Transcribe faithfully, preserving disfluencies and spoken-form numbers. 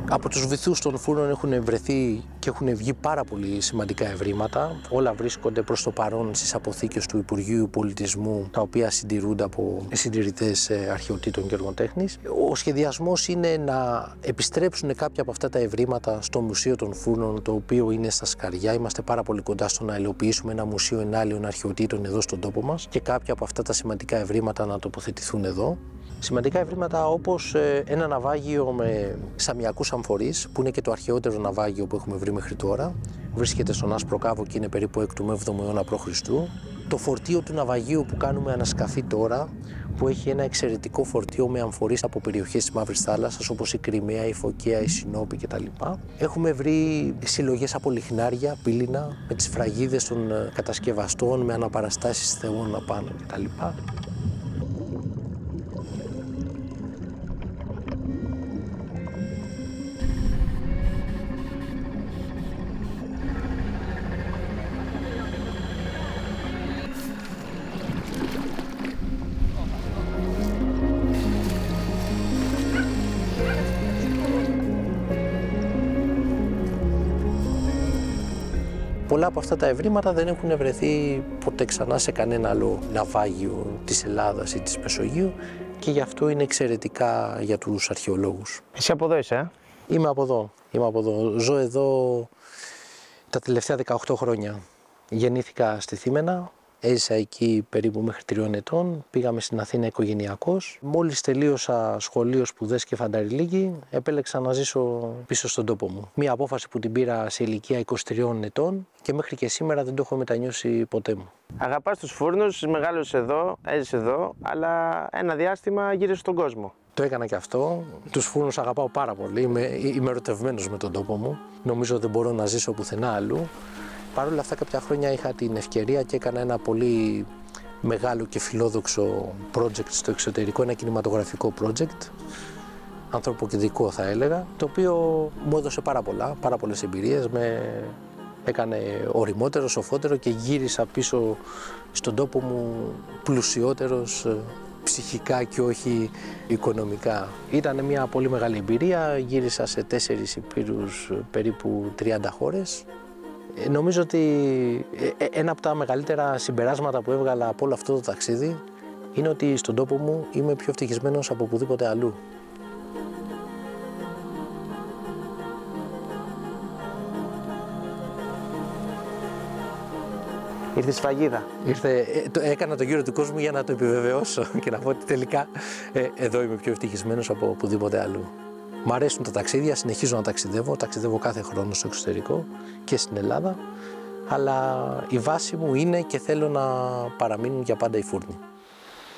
Από τους βυθούς των φούρνων έχουν βρεθεί και έχουν βγει πάρα πολύ σημαντικά ευρήματα. Όλα βρίσκονται προς το παρόν στις αποθήκες του Υπουργείου Πολιτισμού, τα οποία συντηρούνται από συντηρητές αρχαιοτήτων και έργων τέχνης. Ο σχεδιασμός είναι να επιστρέψουν κάποια από αυτά τα ευρήματα στο Μουσείο των Φούρνων, το οποίο είναι στα Σκαριά. Είμαστε πάρα πολύ κοντά στο να υλοποιήσουμε ένα μουσείο ενάλλειων αρχαιοτήτων εδώ στον τόπο μας και κάποια από αυτά τα σημαντικά ευρήματα να τοποθετηθούν εδώ. Σημαντικά ευρήματα όπως ένα ναυάγιο με σαμιακούς αμφορείς, που είναι και το αρχαιότερο ναυάγιο που έχουμε βρει μέχρι τώρα. Βρίσκεται στον Άσπρο Κάβο και είναι περίπου έκτου με έβδομου αιώνα προ Χριστού. Το φορτίο του ναυαγίου που κάνουμε ανασκαφή τώρα, που έχει ένα εξαιρετικό φορτίο με αμφορείς από περιοχές της Μαύρης Θάλασσας, όπως η Κριμαία, η Φωκαία, η Σινόπη κτλ. Έχουμε βρει συλλογές από λιχνάρια, πύληνα, με τις φραγίδες των κατασκευαστών, με αναπαραστάσεις θεών απάνω κτλ. Πολλά από αυτά τα ευρήματα δεν έχουν βρεθεί ποτέ ξανά σε κανένα άλλο ναυάγιο της Ελλάδας ή της Μεσογείου και γι' αυτό είναι εξαιρετικά για τους αρχαιολόγους. Εσύ από εδώ είσαι, ε? Είμαι από εδώ. Είμαι από εδώ. Ζω εδώ τα τελευταία δεκαοκτώ χρόνια. Γεννήθηκα στη Θήμαινα. Έζησα εκεί περίπου μέχρι τριών ετών. Πήγαμε στην Αθήνα οικογενειακώς. Μόλις τελείωσα σχολείο, σπουδές και φανταριλίκη, επέλεξα να ζήσω πίσω στον τόπο μου. Μία απόφαση που την πήρα σε ηλικία είκοσι τριών ετών και μέχρι και σήμερα δεν το έχω μετανιώσει ποτέ μου. Αγαπάς τους φούρνους, μεγάλωσες εδώ, έζησες εδώ, αλλά ένα διάστημα γύρισες στον κόσμο. Το έκανα και αυτό. Τους φούρνους αγαπάω πάρα πολύ. Είμαι, είμαι ερωτευμένος με τον τόπο μου. Νομίζω δεν μπορώ να ζήσω πουθενά αλλού. Παρ' όλα αυτά, κάποια χρόνια είχα την ευκαιρία και έκανα ένα πολύ μεγάλο και φιλόδοξο project στο εξωτερικό, ένα κινηματογραφικό project, ανθρωποκεντρικό θα έλεγα, το οποίο μου έδωσε πάρα πολλά, πάρα πολλές εμπειρίες, με έκανε ωριμότερο, σοφότερο και γύρισα πίσω στον τόπο μου πλουσιότερος ψυχικά και όχι οικονομικά. Ήταν μια πολύ μεγάλη εμπειρία, γύρισα σε τέσσερις υπήρους, περίπου τριάντα χώρες. Νομίζω ότι ένα από τα μεγαλύτερα συμπεράσματα που έβγαλα από όλο αυτό το ταξίδι είναι ότι στον τόπο μου είμαι πιο ευτυχισμένος από οπουδήποτε αλλού. Ήρθε σφαγίδα. Ήρθε, το, έκανα τον γύρο του κόσμου για να το επιβεβαιώσω και να πω ότι τελικά ε, εδώ είμαι πιο ευτυχισμένος από οπουδήποτε αλλού. Μ' αρέσουν τα ταξίδια, συνεχίζω να ταξιδεύω, ταξιδεύω κάθε χρόνο στο εξωτερικό και στην Ελλάδα, αλλά η βάση μου είναι και θέλω να παραμείνουν για πάντα οι φούρνοι.